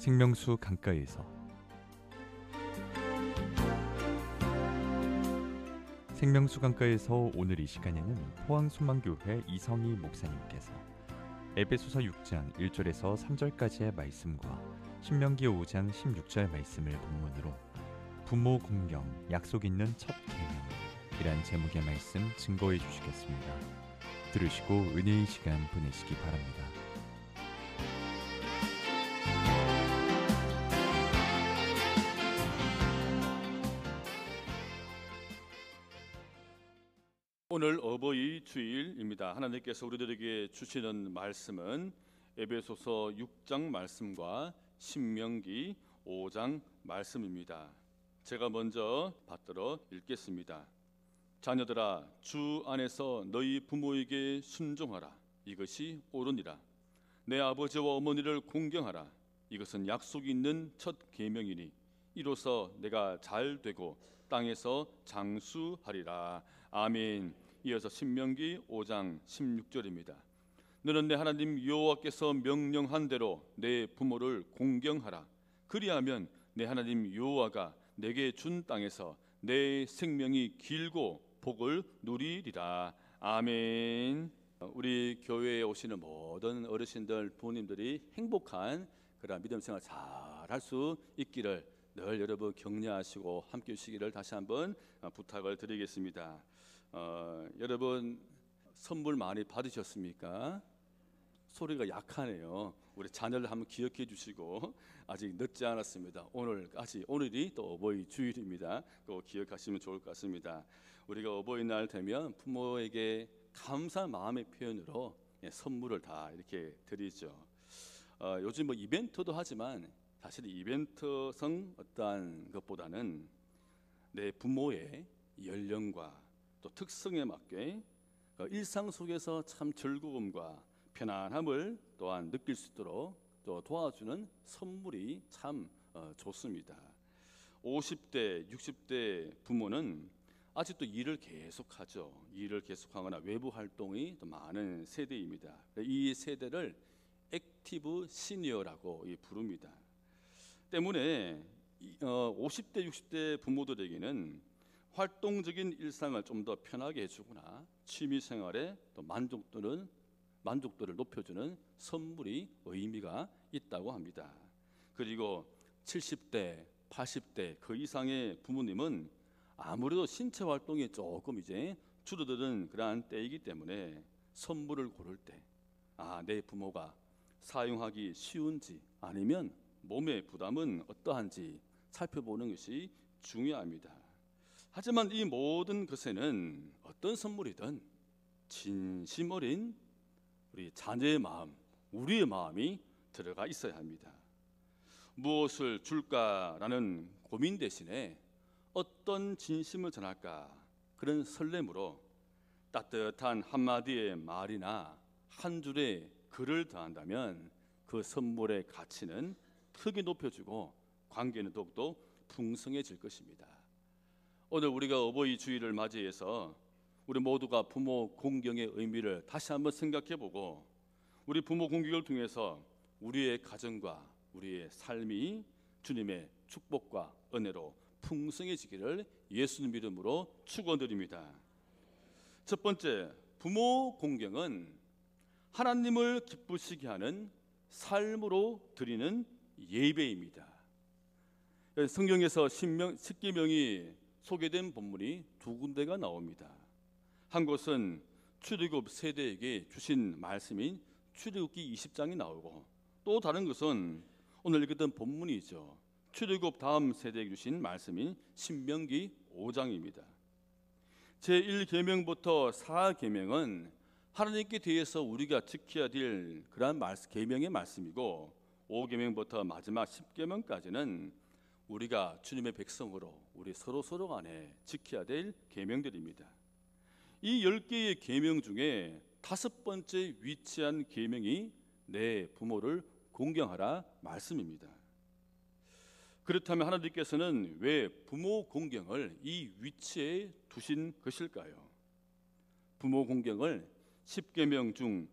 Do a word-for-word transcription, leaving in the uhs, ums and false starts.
생명수 강가에서 생명수 강가에서 오늘 이 시간에는 포항순망교회 이성희 목사님께서 에베소서 육 장 일 절에서 삼 절까지의 말씀과 신명기 오 장 십육 절 말씀을 본문으로 부모 공경, 약속 있는 첫 계명이란 제목의 말씀 증거해 주시겠습니다. 들으시고 은혜의 시간 보내시기 바랍니다. 오늘 어버이 주일입니다. 하나님께서 우리들에게 주시는 말씀은 에베소서 육 장 말씀과 신명기 오 장 말씀입니다. 제가 먼저 받들어 읽겠습니다. 자녀들아, 주 안에서 너희 부모에게 순종하라. 이것이 옳으니라. 내 아버지와 어머니를 공경하라. 이것은 약속이 있는 첫 계명이니 이로써 내가 잘 되고 땅에서 장수하리라. 아멘. 이어서 신명기 오 장 십육 절입니다. 너는 내 하나님 여호와께서 명령한 대로 내 부모를 공경하라. 그리하면 내 하나님 여호와가 내게 준 땅에서 내 생명이 길고 복을 누리리라. 아멘. 우리 교회에 오시는 모든 어르신들, 부모님들이 행복한 그런 믿음 생활 잘 할 수 있기를 늘 여러분 격려하시고 함께 해주시기를 다시 한번 부탁을 드리겠습니다. 어, 여러분 선물 많이 받으셨습니까? 소리가 약하네요. 우리 자녀를 한번 기억해 주시고 아직 늦지 않았습니다. 오늘 아직 오늘이 또 어버이 주일입니다. 꼭 기억하시면 좋을 것 같습니다. 우리가 어버이날 되면 부모에게 감사 마음의 표현으로 선물을 다 이렇게 드리죠. 어, 요즘 뭐 이벤트도 하지만 사실 이벤트성 어떠한 것보다는 내 부모의 연령과 또 특성에 맞게 일상 속에서 참 즐거움과 편안함을 또한 느낄 수 있도록 또 도와주는 선물이 참 좋습니다. 오십 대, 육십 대 부모는 아직도 일을 계속하죠. 일을 계속하거나 외부 활동이 더 많은 세대입니다. 이 세대를 액티브 시니어라고 부릅니다. 때문에 오십 대, 육십 대 부모들에게는 활동적인 일상을 좀 더 편하게 해주거나 취미 생활에 또 만족도는 만족도를 높여주는 선물이 의미가 있다고 합니다. 그리고 칠십 대, 팔십 대 그 이상의 부모님은 아무래도 신체 활동이 조금 이제 줄어드는 그러한 때이기 때문에 선물을 고를 때, 아, 내 부모가 사용하기 쉬운지 아니면 몸의 부담은 어떠한지 살펴보는 것이 중요합니다. 하지만 이 모든 것에는 어떤 선물이든 진심 어린 우리 자녀의 마음, 우리의 마음이 들어가 있어야 합니다. 무엇을 줄까라는 고민 대신에 어떤 진심을 전할까, 그런 설렘으로 따뜻한 한마디의 말이나 한 줄의 글을 더한다면 그 선물의 가치는 크게 높여주고 관계는 더욱더 풍성해질 것입니다. 오늘 우리가 어버이 주일을 맞이해서 우리 모두가 부모 공경의 의미를 다시 한번 생각해보고 우리 부모 공경을 통해서 우리의 가정과 우리의 삶이 주님의 축복과 은혜로 풍성해지기를 예수님 이름으로 축원드립니다. 첫 번째, 부모 공경은 하나님을 기쁘시게 하는 삶으로 드리는 예배입니다. 성경에서 신명, 십계명이 소개된 본문이 두 군데가 나옵니다. 한 곳은 출애굽 세대에게 주신 말씀인 출애굽기 이십 장이 나오고, 또 다른 것은 오늘 읽었던 본문이죠. 출애굽 다음 세대에게 주신 말씀인 신명기 오 장입니다. 제일 계명부터 사 계명은 하나님께 대해서 우리가 지켜야 될 그러한 말씀, 계명의 말씀이고, 오 계명부터 마지막 십 계명까지는 우리가 주님의 백성으로 우리 서로 서로 간에 지켜야 될 계명들입니다. 이 열 개의 계명 중에 다섯 번째 위치한 계명이 내 부모를 공경하라 말씀입니다. 그렇다면 하나님께서는 왜 부모 공경을 이 위치에 두신 것일까요? 부모 공경을 십 계명 중